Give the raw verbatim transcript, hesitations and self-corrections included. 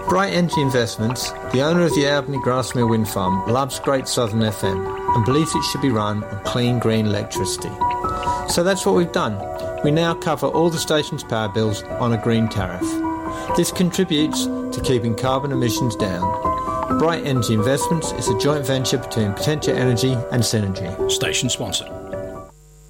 Bright Energy Investments, the owner of the Albany Grasmere Wind Farm, loves Great Southern F M and believes it should be run on clean green electricity. So that's what we've done. We now cover all the station's power bills on a green tariff. This contributes to keeping carbon emissions down. Bright Energy Investments is a joint venture between Potentia Energy and Synergy. Station sponsor.